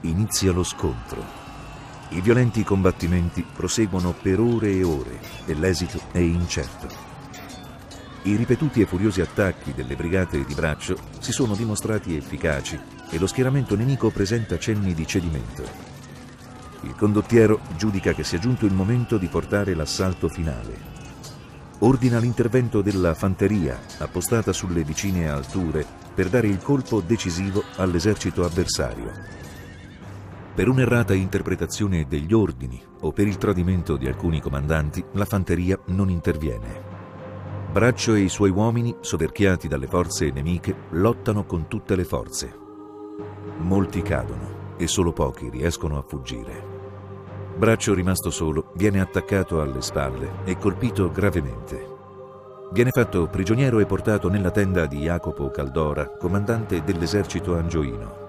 inizia lo scontro. I violenti combattimenti proseguono per ore e ore e l'esito è incerto. I ripetuti e furiosi attacchi delle brigate di Braccio si sono dimostrati efficaci e lo schieramento nemico presenta cenni di cedimento. Il condottiero giudica che sia giunto il momento di portare l'assalto finale. Ordina l'intervento della fanteria appostata sulle vicine alture per dare il colpo decisivo all'esercito avversario. Per un'errata interpretazione degli ordini o per il tradimento di alcuni comandanti, la fanteria non interviene. Braccio e i suoi uomini, soverchiati dalle forze nemiche, lottano con tutte le forze. Molti cadono e solo pochi riescono a fuggire. Braccio, rimasto solo, viene attaccato alle spalle e colpito gravemente. Viene fatto prigioniero e portato nella tenda di Jacopo Caldora, comandante dell'esercito angioino.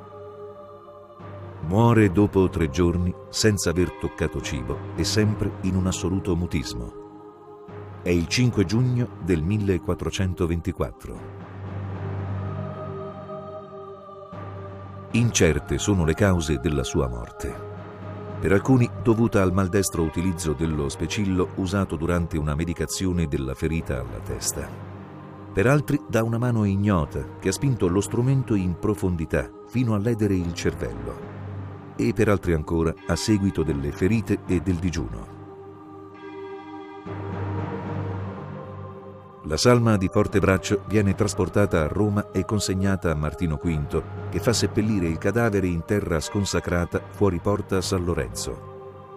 Muore dopo 3 giorni senza aver toccato cibo e sempre in un assoluto mutismo. È il 5 giugno del 1424. Incerte sono le cause della sua morte. Per alcuni dovuta al maldestro utilizzo dello specillo usato durante una medicazione della ferita alla testa. Per altri da una mano ignota che ha spinto lo strumento in profondità fino a ledere il cervello. E per altri ancora a seguito delle ferite e del digiuno. La salma di Fortebraccio viene trasportata a Roma e consegnata a Martino V, che fa seppellire il cadavere in terra sconsacrata fuori porta San Lorenzo.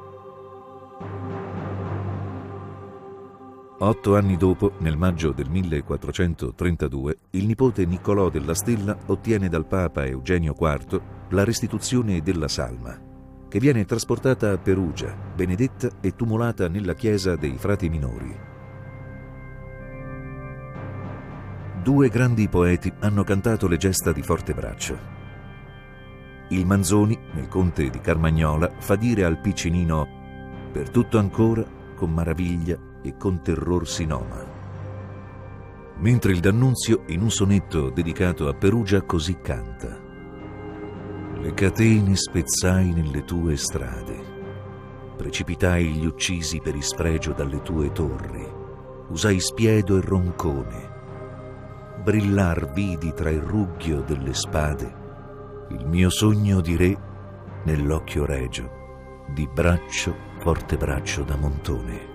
8 anni dopo, nel maggio del 1432, il nipote Niccolò della Stella ottiene dal Papa Eugenio IV la restituzione della salma, che viene trasportata a Perugia, benedetta e tumulata nella chiesa dei Frati Minori. 2 grandi poeti hanno cantato le gesta di Fortebraccio. Il Manzoni, nel Conte di Carmagnola, fa dire al piccinino «Per tutto ancora, con maraviglia e con terror si noma». Mentre il D'Annunzio, in un sonetto dedicato a Perugia, così canta: «Le catene spezzai nelle tue strade, precipitai gli uccisi per isfregio dalle tue torri, usai spiedo e roncone, brillar vidi tra il rugghio delle spade il mio sogno di re nell'occhio regio di Braccio, Fortebraccio da Montone».